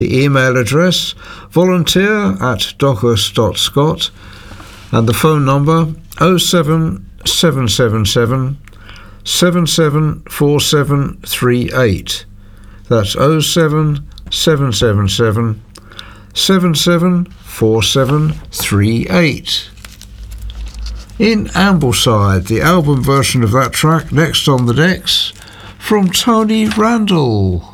The email address volunteer@dochus.scot and the phone number 07777 774738. That's 07777 774738. In Ambleside, the album version of that track, Next on the Decks, from Tony Randall.